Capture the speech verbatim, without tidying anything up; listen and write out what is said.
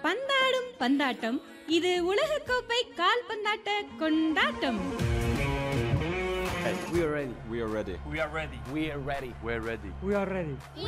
பந்தாடும் பந்தாட்டம், இது உலகக்கோப்பை கால்பந்தாட்ட கொண்டாட்டம். We are ready. We are ready. We are ready. We are ready. We are ready. We are ready. We